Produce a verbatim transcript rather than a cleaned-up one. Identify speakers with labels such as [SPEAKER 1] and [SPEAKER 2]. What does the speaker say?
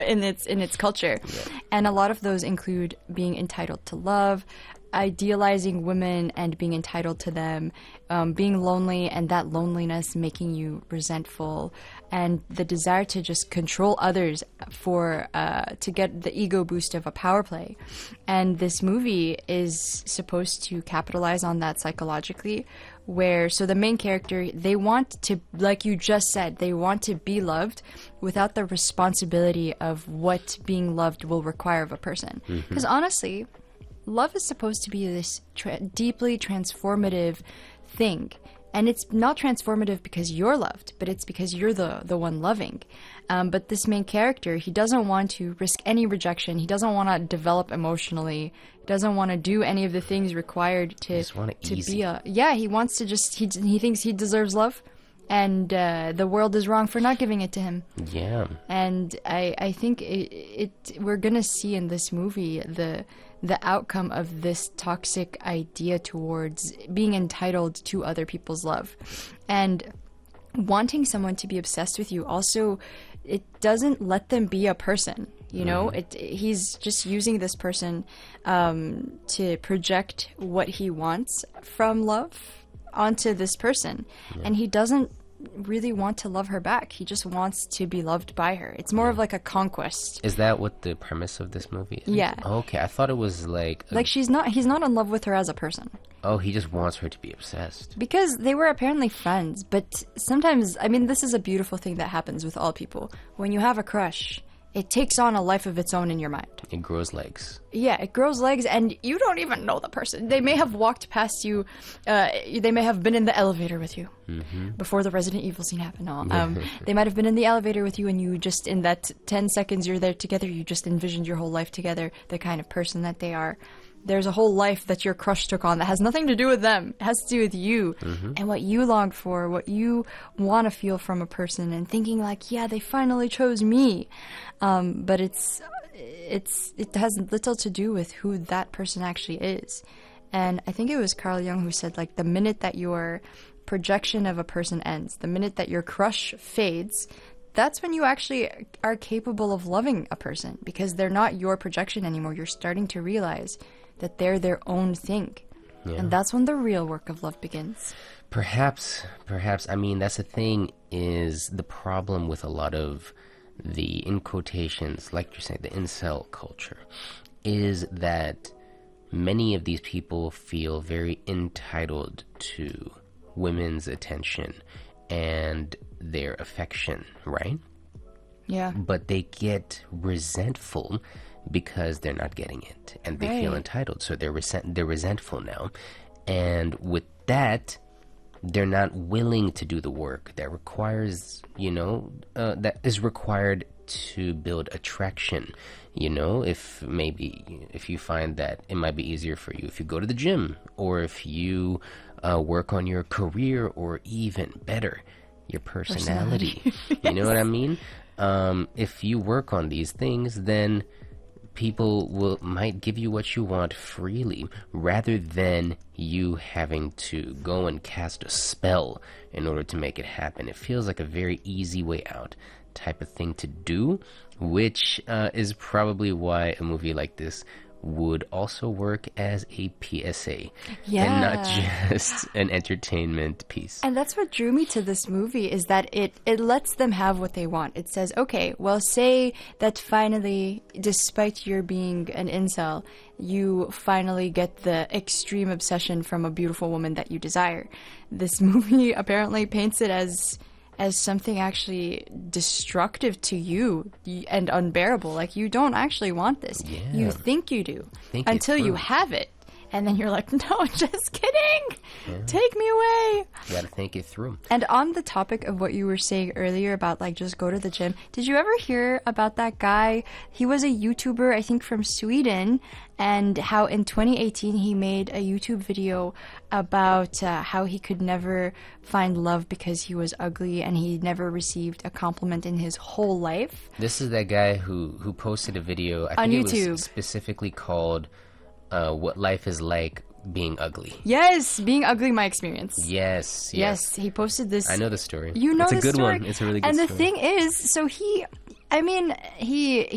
[SPEAKER 1] in its in its culture.
[SPEAKER 2] Yeah.
[SPEAKER 1] And a lot of those include being entitled to love, idealizing women and being entitled to them, um, being lonely and that loneliness making you resentful, and the desire to just control others for uh, to get the ego boost of a power play. And this movie is supposed to capitalize on that psychologically, where so the main character, they want to, like you just said, they want to be loved without the responsibility of what being loved will require of a person. Because
[SPEAKER 2] Mm-hmm.
[SPEAKER 1] honestly, love is supposed to be this tra- deeply transformative thing. And it's not transformative because you're loved, but it's because you're the, the one loving. Um, but this main character, he doesn't want to risk any rejection. He doesn't want to develop emotionally. He doesn't want to do any of the things required to,
[SPEAKER 2] just want it
[SPEAKER 1] to
[SPEAKER 2] easy.
[SPEAKER 1] be a... Yeah, he wants to just... He, he thinks he deserves love. And uh, the world is wrong for not giving it to him.
[SPEAKER 2] Yeah.
[SPEAKER 1] And I, I think it, it we're gonna see in this movie the the outcome of this toxic idea towards being entitled to other people's love, and wanting someone to be obsessed with you. Also, it doesn't let them be a person. You know,
[SPEAKER 2] Mm-hmm.
[SPEAKER 1] it he's just using this person um, to project what he wants from love onto this person,
[SPEAKER 2] Yeah.
[SPEAKER 1] and he doesn't really want to love her back. He just wants to be loved by her. It's more of like a conquest.
[SPEAKER 2] Is that what the premise of this movie is?
[SPEAKER 1] Yeah.
[SPEAKER 2] Okay, I thought it was like... a-
[SPEAKER 1] Like she's not he's not in love with her as a person,
[SPEAKER 2] oh, he just wants her to be obsessed.
[SPEAKER 1] because they were apparently friends. But sometimes, I mean, this is a beautiful thing that happens with all people. When you have a crush, it takes on a life of its own in your mind.
[SPEAKER 2] It grows legs.
[SPEAKER 1] Yeah, it grows legs, and you don't even know the person. They may have walked past you. Uh, they may have been in the elevator with you
[SPEAKER 2] Mm-hmm.
[SPEAKER 1] before the Resident Evil scene happened. No, um, they might have been in the elevator with you, and you just, in that ten seconds you're there together, you just envisioned your whole life together, the kind of person that they are. There's a whole life that your crush took on that has nothing to do with them. It has to do with you
[SPEAKER 2] Mm-hmm.
[SPEAKER 1] and what you longed for, what you want to feel from a person, and thinking like, yeah, they finally chose me. Um, but it's it's it has little to do with who that person actually is. And I think it was Carl Jung who said, like, the minute that your projection of a person ends, the minute that your crush fades, that's when you actually are capable of loving a person, because they're not your projection anymore. You're starting to realize that they're their own thing.
[SPEAKER 2] Yeah.
[SPEAKER 1] And that's when the real work of love begins.
[SPEAKER 2] Perhaps, perhaps. I mean, that's the thing, is the problem with a lot of the, in quotations, like you're saying, the incel culture, is that many of these people feel very entitled to women's attention and their affection, right?
[SPEAKER 1] Yeah.
[SPEAKER 2] But they get resentful because they're not getting it, and they feel
[SPEAKER 1] Right.
[SPEAKER 2] entitled, so they're resent- they're resentful now. And with that, they're not willing to do the work that requires, you know, uh, that is required to build attraction. You know, if maybe if you find that it might be easier for you if you go to the gym, or if you uh, work on your career, or even better, your personality. You know what I mean? Um, if you work on these things, then people will might give you what you want freely, rather than you having to go and cast a spell in order to make it happen. It feels like a very easy way out type of thing to do, which uh, is probably why a movie like this would also work as a P S A, and not
[SPEAKER 1] Yeah.
[SPEAKER 2] just an entertainment piece.
[SPEAKER 1] And that's what drew me to this movie, is that it, it lets them have what they want. It says, okay, well, say that finally, despite your being an incel, you finally get the extreme obsession from a beautiful woman that you desire. This movie apparently paints it as as something actually destructive to you and unbearable. Like, you don't actually want this.
[SPEAKER 2] Yeah.
[SPEAKER 1] You think you do.
[SPEAKER 2] Think it
[SPEAKER 1] until you
[SPEAKER 2] through.
[SPEAKER 1] have it. And then you're like, no, just kidding. Take me away.
[SPEAKER 2] You gotta think it through.
[SPEAKER 1] And on the topic of what you were saying earlier about, like, just go to the gym, did you ever hear about that guy? He was a YouTuber, I think, from Sweden, and how in twenty eighteen he made a YouTube video about uh, how he could never find love because he was ugly, and he never received a compliment in his whole life.
[SPEAKER 2] This is that guy who, who posted a video, I
[SPEAKER 1] On
[SPEAKER 2] think it
[SPEAKER 1] YouTube.
[SPEAKER 2] was specifically called uh, What Life is Like Being Ugly.
[SPEAKER 1] Yes, being ugly, my experience.
[SPEAKER 2] Yes, yes.
[SPEAKER 1] Yes, he posted this.
[SPEAKER 2] I know the story.
[SPEAKER 1] You know
[SPEAKER 2] it's a
[SPEAKER 1] the
[SPEAKER 2] good
[SPEAKER 1] story.
[SPEAKER 2] one. It's a really good
[SPEAKER 1] and
[SPEAKER 2] story.
[SPEAKER 1] the thing is, so he, I mean, he